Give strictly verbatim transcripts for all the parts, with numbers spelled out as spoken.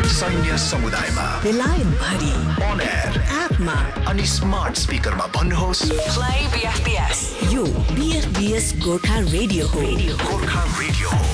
सैन्य समुदायमा, बेलायत भरि, on air, एपमा अनि स्मार्ट स्पिकरमा भन्नुहोस् play B F B S। यो B F B S Gorkha radio हो। गोर्खा रेडियो हो।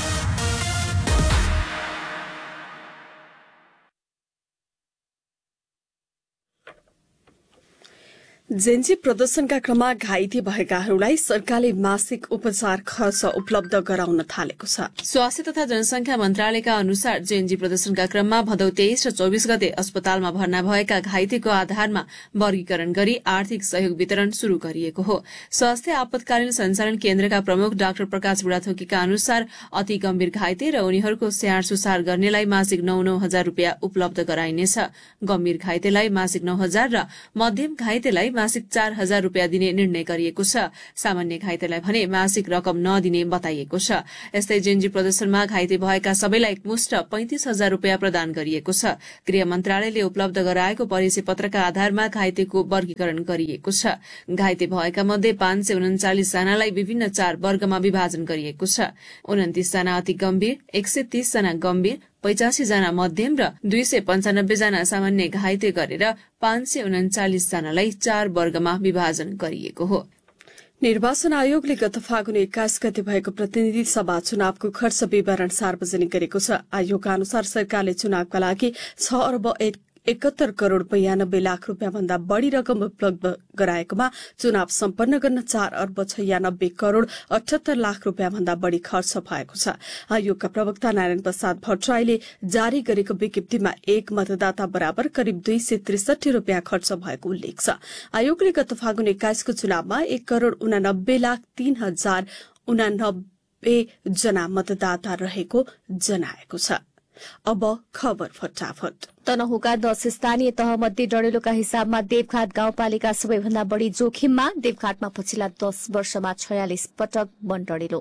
जेन्जी प्रदर्शनका क्रममा घाइते भएकाहरूलाई सरकारले मासिक उपचार खर्च उपलब्ध गराउन थालेको छ। स्वास्थ्य तथा जनसंख्या मन्त्रालयका अनुसार जेन्जी प्रदर्शनका क्रममा भदौ तेइस र चौबिस गते अस्पतालमा भर्ना भएका घाइतेको आधारमा वर्गीकरण गरी आर्थिक सहयोग वितरण शुरू गरिएको हो। स्वास्थ्य आपतकालीन संचालन केन्द्रका प्रमुख डाक्टर प्रकाश बुढाथोकीका अनुसार अति गम्भीर घाइते र उनीहरूको स्याहार सुसार गर्नेलाई मासिक नौ नौ हजार रूपियाँ उपलब्ध गराइनेछ। गम्भीर घाइतेलाई मासिक नौ हजार र मध्यम घाइतेलाई मासिक चार हजार रूपियाँ दिने निर्णय गरिएको छ। सामान्य घाइतेलाई भने मासिक रकम नदिने बताइएको छ। यस्तै जेन्जी प्रदर्शनमा घाइते भएका सबैलाई एकमुष्ट पैंतिस हजार रूपियाँ प्रदान गरिएको छ। गृह मन्त्रालयले उपलब्ध गराएको परिचय पत्रका आधारमा घाइतेको वर्गीकरण गरिएको छ। घाइते भएका मध्ये पाँच सय उन्चालिस जनालाई विभिन्न चार वर्गमा विभाजन गरिएको छ। उन्तिस जना अति गम्भीर, एक सय तीस जना गम्भीर, पचासी जना मध्यम र दुई सय पञ्चानब्बे जना सामान्य घाइते गरेर पाँच सय उन्चालिस जनालाई चार वर्गमा विभाजन गरिएको हो। निर्वाचन आयोगले गत फागुन एक्काइस गते भएको प्रतिनिधि सभा चुनावको खर्च विवरण सार्वजनिक गरेको छ। आयोगका अनुसार सरकारले चुनावका लागि छ अर्ब एकहत्तर करोड़ बयानब्बे लाख रूपियाँ भन्दा बढ़ी रकम उपलब्ध गराएकोमा चुनाव सम्पन्न गर्न चार अर्ब छयानब्बे करोड़ अठहत्तर लाख रूपियाँ भन्दा बढ़ी खर्च भएको छ। आयोगका प्रवक्ता नारायण प्रसाद भट्टराईले जारी गरेको विज्ञप्तिमा एक मतदाता बराबर करिब दुई सय त्रिसठी रूपियाँ खर्च भएको उल्लेख छ। आयोगले गत फागुन एक्काइसको चुनावमा एक करोड़ उनानब्बे लाख तीन हजार उनानब्बे जना मतदाता रहेको जनाएको छ। अब खबर फटाफट। तनहुका दश स्थानीय तह मध्ये डडेलोका हिसाबमा देवघाट गाउँपालिका सबैभन्दा बढ़ी जोखिममा। देवघाटमा पछिल्ला दश वर्षमा छयालिस पटक वन डढेलो।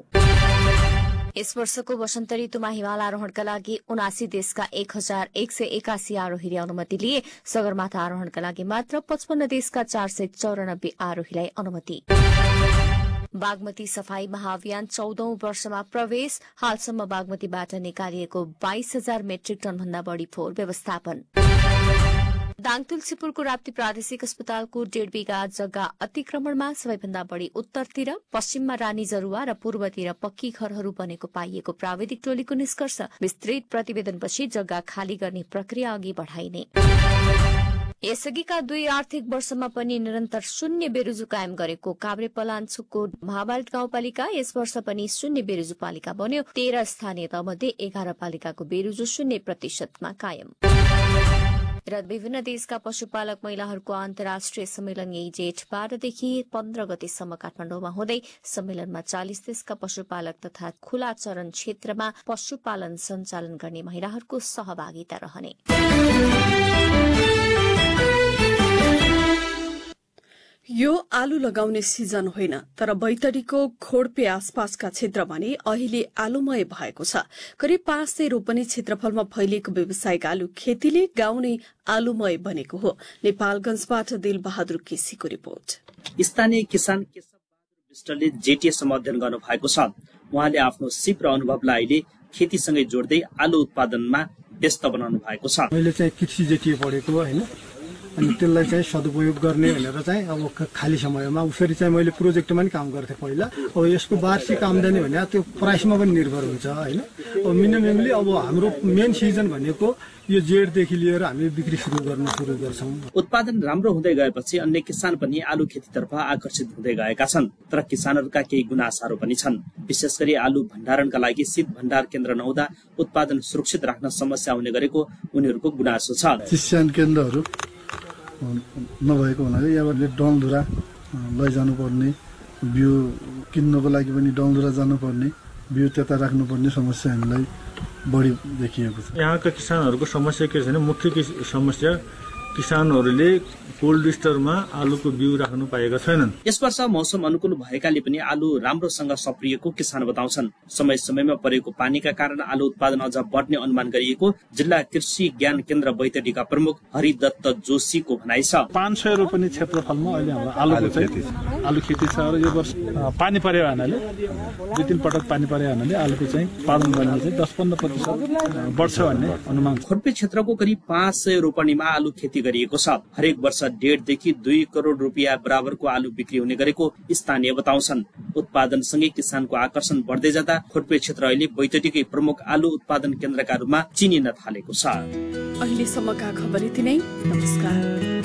यस वर्षको वसन्त ऋतुमा हिमाल आरोहणका लागि उनासी देशका एक हजार एक सय एकासी आरोहीले अनुमति लिए। सगरमाथा आरोहणका लागि मात्र पचपन्न देशका चार सय चौरानब्बे आरोहीलाई अनुमति। बागमती सफाई महाअभियान चौधौं वर्षमा प्रवेश। हालसम्म बागमतीबाट निकालिएको बाइस हजार मेट्रिक टन भन्दा बढ़ी फोहोर व्यवस्थापन। दाङ तुलसीपुरको राप्ती प्रादेशिक अस्पतालको डेढ़ बीघा जग्गा अतिक्रमणमा सबैभन्दा बढ़ी उत्तरतिर, पश्चिममा रानी जरुवा र पूर्वतिर पक्की घरहरू बनेको पाइएको प्राविधिक टोलीको निष्कर्ष। विस्तृत प्रतिवेदनपछि जग्गा खाली गर्ने प्रक्रिया अघि बढ़ाइने। यसअघिका दुई आर्थिक वर्षमा पनि निरन्तर शून्य बेरोजु कायम गरेको काभ्रेपलाञ्चोकको महाभारत गाउँपालिका यस वर्ष पनि शून्य बेरोजु पालिका बन्यो। तेह्र स्थानीय मध्ये एघार पालिकाको बेरोजु शून्य प्रतिशतमा कायम। र विभिन्न देशका पशुपालक महिलाहरूको अन्तर्राष्ट्रिय सम्मेलन यही जेठ बाह्रदेखि पन्ध्र गतेसम्म काठमाडौँमा हुँदै। सम्मेलनमा चालिस देशका पशुपालक तथा खुला चरण क्षेत्रमा पशुपालन सञ्चालन गर्ने महिलाहरूको सहभागिता रहने। यो आलु लगाउने सिजन होइन, तर बैतडीको खोडपे आसपासका क्षेत्र भने अहिले आलुमय भएको छ। करिब पाँच सय रोपनी क्षेत्रफलमा फैलिएको व्यावसायिक आलु खेतीले गाउँ नै आलुमय बनेको हो। नेपालगंजबाट दिल बहादुर केसीको रिपोर्ट। स्थानीय किसान केशव बहादुर विष्टले जेटीएसम्म अध्ययन गर्नु भएको छ। उहाँले आफ्नो सिप र अनुभवलाई अहिले खेतीसँगै जोड्दै आलु उत्पादनमा व्यस्त बनाउनु भएको छ। मैले चाहिँ कृषि जेटीए पढेको हैन, अनि त्यसलाई चाहिँ सदुपयोग गर्ने भनेर चाहिँ अब खाली समयमा उसरी चाहिँ मैले प्रोजेक्टमा पनि काम गर्थेँ पहिला। अब यसको वार्षिक आम्दानी भने त्यो प्राइसमा पनि निर्भर हुन्छ हैन। अब मिनिममली अब हाम्रो मेन सिजन भनेको यो जेठदेखि लिएर हामी बिक्री सुरु गर्न सुरु गर्छौं। उत्पादन राम्रो हुँदै गएपछि अन्य किसान पनि आलु खेतीतर्फ आकर्षित हुँदै गएका छन्। तर किसानहरूका केही गुनासाहरू पनि छन्। विशेष गरी आलु भण्डारणका लागि शीत भण्डार केन्द्र नहुँदा उत्पादन सुरक्षित राख्न समस्या हुने गरेको उनीहरूको गुनासो छ। चिस्यान केन्द्रहरू नभएको हुनाले यहाँबाट डङधुरा लैजानु पर्ने, बिउ किन्नको लागि पनि डङधुरा जानुपर्ने, बिउ त्यता राख्नुपर्ने समस्या हामीलाई बढी देखिएको छ। यहाँका किसानहरूको समस्या के छ भने मुख्य समस्या किसानहरूले कोल्ड स्टोरमा आलुको बिउ राख्नु पाएका छैनन्। यस वर्ष मौसम अनुकूल भएकाले पनि आलु राम्रोसँग सप्रिएको किसान बताउँछन्। समय समयमा परेको पानीका कारण आलु उत्पादन अझ बढ्ने अनुमान गरिएको जिल्ला कृषि ज्ञान केन्द्र बैतडीका प्रमुख हरिदत्त जोशीको भनाइ छ। पाँच सय रोपनी क्षेत्रफलमा अहिले हाम्रो आलुको चाहिँ आलु खेती छ र यो वर्ष पानी परे हुनाले दुई तीन पटक पानी परे हुनाले आलुको चाहिँ उत्पादन गर्ने चाहिँ दस पन्ध्र प्रतिशत बढ्छ भन्ने अनुमान। खोर्पे क्षेत्रको करिब पाँच सय रोपनीमा आलु खेती गरिएको छ। हरेक वर्ष डेढदेखि दुई करोड रुपियाँ बराबरको आलु बिक्री हुने गरेको स्थानीय बताउँछन्। उत्पादनसँगै किसानको आकर्षण बढ्दै जाँदा खोर्पे क्षेत्र अहिले बैतडीकै प्रमुख आलु उत्पादन केन्द्रका रूपमा चिनिन थालेको छ। अहिलेसम्मका खबर यति नै। नमस्कार।